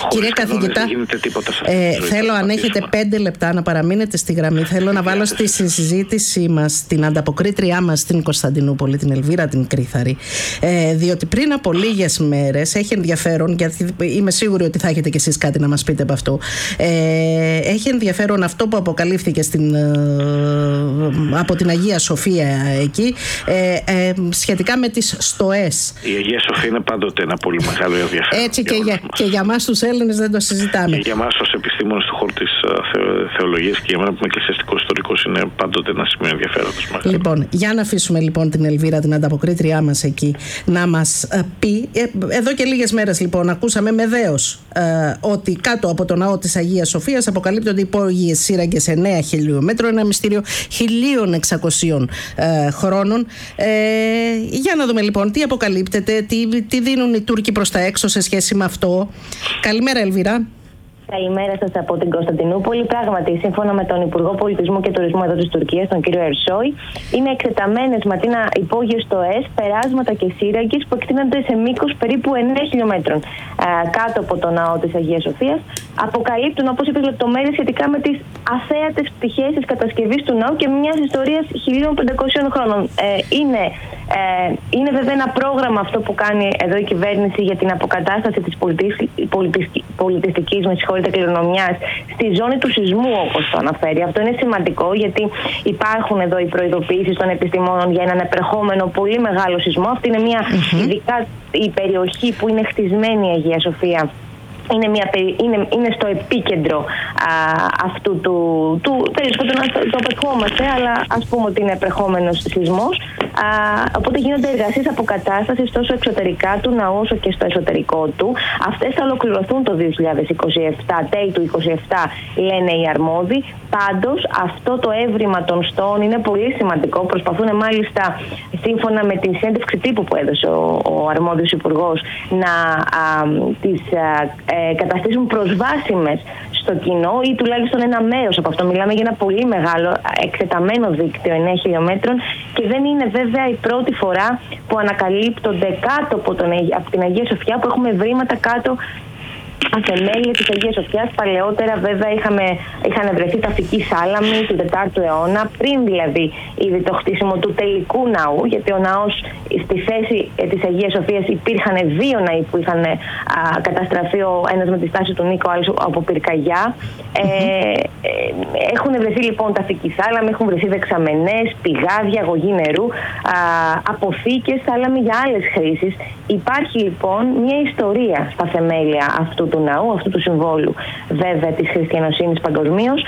Κυρία καθηγητά, θέλω αν έχετε 5 λεπτά να παραμείνετε στη γραμμή. Θέλω να βάλω στη συζήτησή μας την ανταποκρίτριά μας στην Κωνσταντινούπολη, την Ελβίρα την Κρίθαρη, διότι πριν από λίγες μέρες έχει ενδιαφέρον, γιατί είμαι σίγουρη ότι θα έχετε κι εσείς κάτι να μας πείτε από αυτό. Έχει ενδιαφέρον αυτό που αποκαλύφθηκε από την Αγία Σοφία εκεί, σχετικά με τις στοές. Η Αγία Σοφία είναι πάντοτε ένα πολύ μεγάλο ενδιαφέρον. Έτσι και για μας τους Έλληνες δεν το συζητάμε. Και για μας ως επιστήμονες του χώρου της θεολογίας και για μένα που είμαι εκκλησιαστικό ιστορικός είναι πάντοτε ένα σημείο ενδιαφέροντος. Λοιπόν, για να αφήσουμε λοιπόν την Ελβίρα, την ανταποκρίτριά μας εκεί, να μας πει. Εδώ και λίγες μέρες λοιπόν ακούσαμε με δέος ότι κάτω από το ναό της Αγίας Σοφίας αποκαλύπτονται υπόγειες σύραγγες 9 χιλιόμετρων, ένα μυστήριο 1.600 χρόνων. Για να δούμε λοιπόν τι αποκαλύπτεται, τι δίνουν οι Τούρκοι προς τα έξω σε σχέση με αυτό. Καλημέρα, Ελβίρα. Καλημέρα σας από την Κωνσταντινούπολη. Πράγματι, σύμφωνα με τον Υπουργό Πολιτισμού και Τουρισμού εδώ της Τουρκίας, τον κύριο Ερσόη, είναι εκτεταμένες ματίνα υπόγειες στοές, περάσματα και σύραγγες που εκτείνονται σε μήκος περίπου 9 χιλιόμετρων κάτω από το ναό της Αγίας Σοφίας. Αποκαλύπτουν, όπως είπε, λεπτομέρειες σχετικά με τις αθέατες πτυχές της κατασκευής του ναού και μιας ιστορίας 1.500 χρόνων. Είναι βέβαια ένα πρόγραμμα αυτό που κάνει εδώ η κυβέρνηση για την αποκατάσταση της πολιτιστικής κληρονομιάς στη ζώνη του σεισμού, όπως το αναφέρει. Αυτό είναι σημαντικό, γιατί υπάρχουν εδώ οι προειδοποιήσεις των επιστημόνων για έναν επερχόμενο πολύ μεγάλο σεισμό. Αυτή είναι ειδικά η περιοχή που είναι χτισμένη η Αγία Σοφία. Είναι στο επίκεντρο αυτού τέλος πάντων το απερχόμαστε, αλλά ας πούμε ότι είναι επερχόμενος σεισμός. Οπότε γίνονται εργασίες αποκατάστασης τόσο εξωτερικά του ναού όσο και στο εσωτερικό του. Αυτές θα ολοκληρωθούν το 2027, τέλη του 2027 λένε οι αρμόδιοι. Πάντως αυτό το έβριμα των στόων είναι πολύ σημαντικό. Προσπαθούν μάλιστα, σύμφωνα με την συνέντευξη τύπου που έδωσε ο αρμόδιος υπουργός, να τις καταστήσουν προσβάσιμες στο κοινό ή τουλάχιστον ένα μέρος από αυτό. Μιλάμε για ένα πολύ μεγάλο εκτεταμένο δίκτυο 9 χιλιόμετρων και δεν είναι βέβαια η πρώτη φορά που ανακαλύπτονται κάτω από την Αγία Σοφιά, που έχουμε βρήματα κάτω θεμέλια της Αγίας Σοφιάς. Παλαιότερα βέβαια είχαν βρεθεί ταυτικοί σάλαμοι του 4ου αιώνα, πριν δηλαδή ήδη το χτίσιμο του τελικού ναού, γιατί ο ναός στη θέση της Αγίας Σοφίας υπήρχαν 2 ναοί που είχαν καταστραφεί, ο ένας με τη στάση του Νίκο, ο άλλος από πυρκαγιά. Έχουν βρεθεί λοιπόν ταυτικοί σάλαμοι, έχουν βρεθεί δεξαμενές, πηγάδια, αγωγή νερού, αποθήκες, σάλαμοι για άλλες χρήσεις. Υπάρχει λοιπόν μια ιστορία στα θεμέλια αυτού του ναού, αυτού του συμβόλου βέβαια της χριστιανοσύνης παγκοσμίως.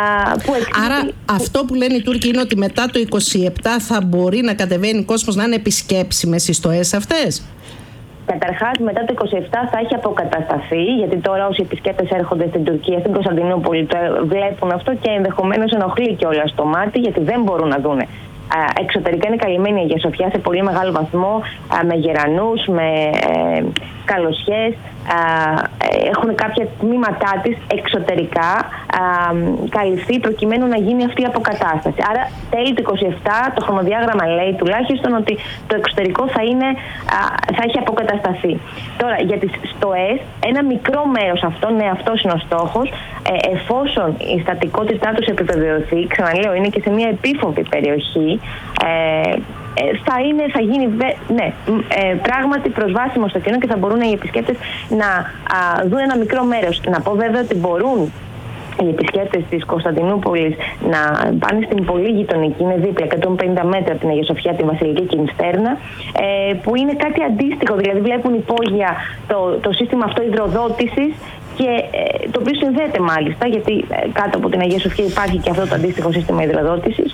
Άρα αυτό που λένε οι Τούρκοι είναι ότι μετά το 27 θα μπορεί να κατεβαίνει κόσμος, να είναι επισκέψιμες οι στοές αυτές. Καταρχάς, μετά το 27 θα έχει αποκατασταθεί, γιατί τώρα όσοι επισκέπτες έρχονται στην Τουρκία, στην Κωνσταντινούπολη, το βλέπουν αυτό και ενδεχομένως ενοχλεί κιόλας το μάτι, γιατί δεν μπορούν να δούνε. Εξωτερικά είναι καλυμμένη η Αγία Σοφιά σε πολύ μεγάλο βαθμό, με γερανούς, με καλοσιές. Έχουν κάποια τμήματά της εξωτερικά καλυφθεί προκειμένου να γίνει αυτή η αποκατάσταση. Άρα τέλη του 27 το χρονοδιάγραμμα λέει τουλάχιστον ότι το εξωτερικό θα έχει αποκατασταθεί. Τώρα για τις στοές, ένα μικρό μέρος αυτών, ναι, αυτός είναι ο στόχος, εφόσον η στατικότητά τους επιβεβαιωθεί, ξαναλέω είναι και σε μια επίφοβη περιοχή, θα γίνει πράγματι προσβάσιμο στο κοινό και θα μπορούν οι επισκέπτες να δουν ένα μικρό μέρος. Να πω βέβαια ότι μπορούν οι επισκέπτες της Κωνσταντινούπολης να πάνε στην πολύ γειτονική, είναι δίπλα 150 μέτρα από την Αγία Σοφιά, τη Βασιλική και την Στέρνα, που είναι κάτι αντίστοιχο, δηλαδή βλέπουν υπόγεια το σύστημα αυτό υδροδότησης, και το οποίο συνδέεται μάλιστα, γιατί κάτω από την Αγία Σοφιά υπάρχει και αυτό το αντίστοιχο σύστημα υδροδότησης,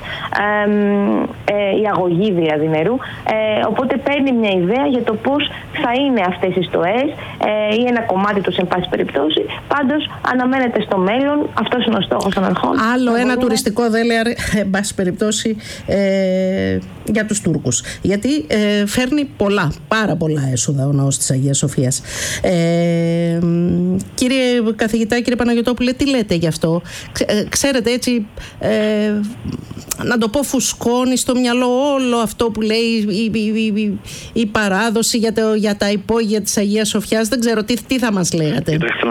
η αγωγή δηλαδή νερού, οπότε παίρνει μια ιδέα για το πώς θα είναι αυτές οι στοές ή ένα κομμάτι τους εν πάση περιπτώσει. Πάντως αναμένεται στο μέλλον, αυτός είναι ο στόχος των αρχών. Άλλο ένα τουριστικό δέλεαρ εν πάση περιπτώσει για τους Τούρκους, γιατί φέρνει πάρα πολλά έσοδα ο ναός της Αγίας Σοφίας. Κύριε καθηγητά, κύριε Παναγιωτόπουλε, τι λέτε γι' αυτό? Ξέρετε, έτσι να το πω, φουσκώνει στο μυαλό όλο αυτό που λέει η παράδοση για τα υπόγεια της Αγίας Σοφιάς. Δεν ξέρω τι θα μας λέγατε. Κοιτάξτε,